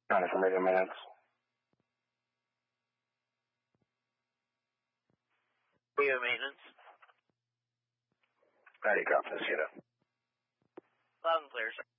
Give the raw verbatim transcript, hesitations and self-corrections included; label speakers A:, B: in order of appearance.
A: County for radio maintenance.
B: Radio maintenance.
A: How do you copy this, Hito?
B: Loud and clear, sir.